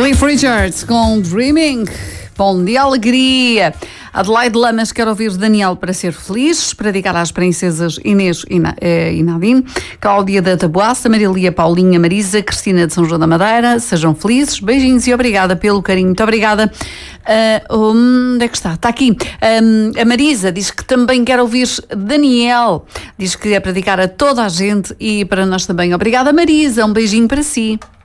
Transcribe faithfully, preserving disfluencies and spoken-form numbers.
Cliff Richards com Dreaming. Bom dia, alegria. Adelaide Lamas quer ouvir Daniel para ser feliz, para dedicar às princesas Inês e, Na, eh, e Nadine, Cláudia da Taboaça, Marilia, Paulinha, Marisa, Cristina de São João da Madeira. Sejam felizes, beijinhos e obrigada pelo carinho. Muito obrigada. Uh, onde é que está? Está aqui. Um, a Marisa diz que também quer ouvir Daniel. Diz que é para dedicar a toda a gente e para nós também. Obrigada, Marisa. Um beijinho para si.